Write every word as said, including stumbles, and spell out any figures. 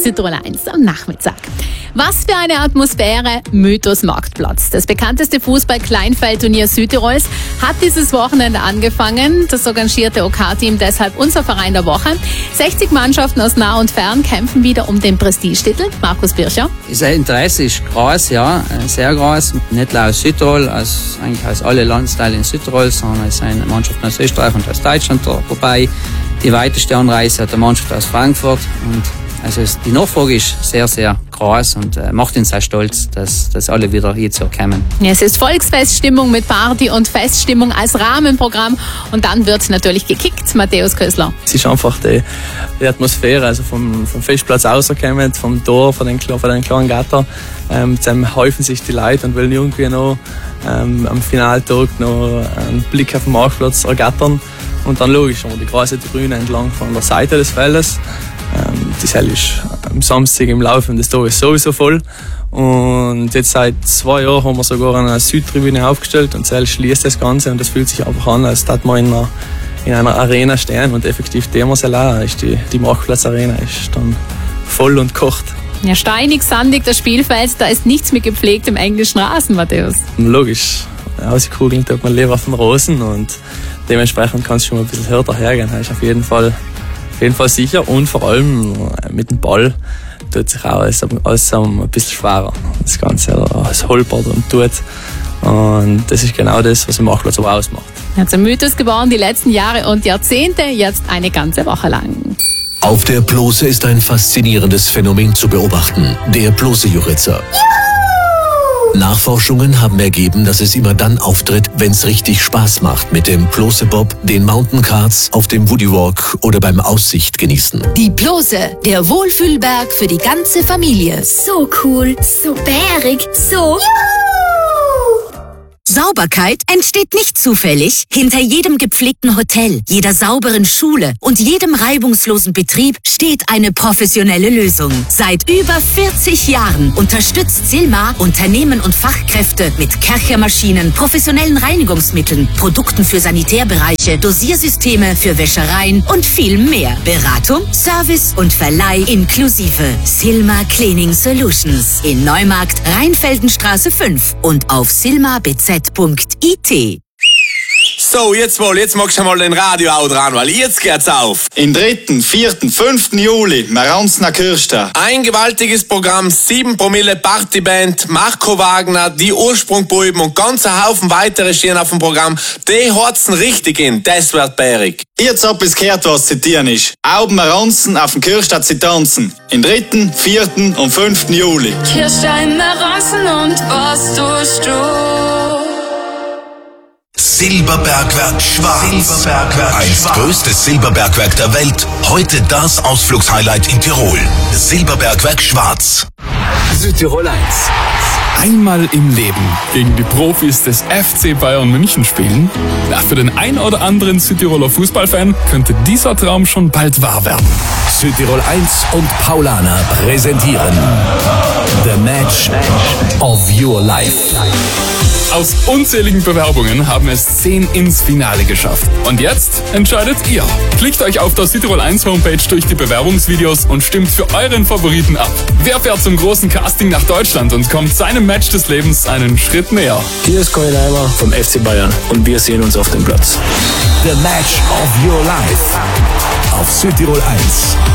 Südtirol eins am Nachmittag. Was für eine Atmosphäre, Mythos Marktplatz. Das bekannteste Fußball-Kleinfeldturnier Südtirols hat dieses Wochenende angefangen. Das organisierte O K-Team deshalb unser Verein der Woche. sechzig Mannschaften aus nah und fern kämpfen wieder um den Prestigetitel. Markus Bircher. Das Interesse ist groß, ja, sehr groß. Nicht nur aus Südtirol, aus, eigentlich aus allen Landesteilen in Südtirol, sondern es sind Mannschaften aus Österreich und aus Deutschland dabei. Die weiteste Anreise hat eine Mannschaft aus Frankfurt. Und also die Nachfrage ist sehr, sehr groß und äh, macht uns sehr stolz, dass, dass alle wieder hierzu kommen. Ja, es ist Volksfeststimmung mit Party und Feststimmung als Rahmenprogramm und dann wird natürlich gekickt. Matthäus Kösler. Es ist einfach die, die Atmosphäre, also vom, vom Festplatz rauskommen, vom Tor, von den, von den kleinen Gatter. Ähm, dann häufen sich die Leute und wollen irgendwie noch ähm, am Finaltag noch einen Blick auf den Marktplatz ergattern. Und dann logisch, die große Tribüne entlang von der Seite des Feldes. Ähm, die Halle ist am Samstag im Laufe des Tages sowieso voll. Und jetzt seit zwei Jahren haben wir sogar eine Südtribüne aufgestellt und Zell schließt das Ganze und das fühlt sich einfach an, als dass wir in einer, in einer Arena stehen und effektiv die auch ist die, die Marktplatz-Arena ist dann voll und kocht. Ja, steinig, sandig das Spielfeld, da ist nichts mit gepflegtem englischen Rasen, Matthäus. Logisch, auskugeln tut man lieber auf den Rosen und dementsprechend kann es schon mal ein bisschen härter hergehen. Das ist auf jeden Fall, auf jeden Fall sicher und vor allem mit dem Ball tut sich auch alles, alles ein bisschen schwerer. Das Ganze alles holpert und tut. Und das ist genau das, was im Marktplatz aber ausmacht. Ja, zum Mythos geworden die letzten Jahre und Jahrzehnte, jetzt eine ganze Woche lang. Auf der Plose ist ein faszinierendes Phänomen zu beobachten, der Plose-Juritzer. Nachforschungen haben ergeben, dass es immer dann auftritt, wenn es richtig Spaß macht mit dem Plose-Bob, den Mountaincards, auf dem Woody Walk oder beim Aussicht genießen. Die Plose, der Wohlfühlberg für die ganze Familie. So cool, so bärig, so... Sauberkeit entsteht nicht zufällig. Hinter jedem gepflegten Hotel, jeder sauberen Schule und jedem reibungslosen Betrieb steht eine professionelle Lösung. Seit über vierzig Jahren unterstützt Silma Unternehmen und Fachkräfte mit Kerchermaschinen, professionellen Reinigungsmitteln, Produkten für Sanitärbereiche, Dosiersysteme für Wäschereien und viel mehr. Beratung, Service und Verleih inklusive. Silma Cleaning Solutions in Neumarkt, Rheinfeldenstraße fünf und auf silma b z punkt i t. So, jetzt mal, jetzt magst du mal den Radio auch dran, weil jetzt geht's auf. Im dritten, vierten, fünften Juli, Maranzner Kirsta. Ein gewaltiges Programm, sieben Promille Partyband, Marco Wagner, die Ursprungbuben und ganz ein Haufen weitere stehen auf dem Programm. Die horzen richtig in, das wird bärig. Jetzt habt ihr gehört, was zitieren ist. Auben Maranzen auf dem Kirsta zu tanzen. Im dritten, vierten und fünften Juli. Kirsta in Maranzen und was tust du? Silberbergwerk Schwarz. Silberbergwerk Einst Schwarz. Größtes Silberbergwerk der Welt. Heute das Ausflugshighlight in Tirol. Silberbergwerk Schwarz. Südtirol eins. Einmal im Leben gegen die Profis des F C Bayern München spielen? Ja, für den ein oder anderen Südtiroler Fußballfan könnte dieser Traum schon bald wahr werden. Südtirol eins und Paulaner präsentieren The Match of Your Life. Aus unzähligen Bewerbungen haben es zehn ins Finale geschafft. Und jetzt entscheidet ihr. Klickt euch auf der Südtirol eins Homepage durch die Bewerbungsvideos und stimmt für euren Favoriten ab. Wer fährt zum großen Casting nach Deutschland und kommt seinem Match des Lebens einen Schritt näher? Hier ist Colin Eimer vom F C Bayern und wir sehen uns auf dem Platz. The Match of Your Life auf Südtirol eins.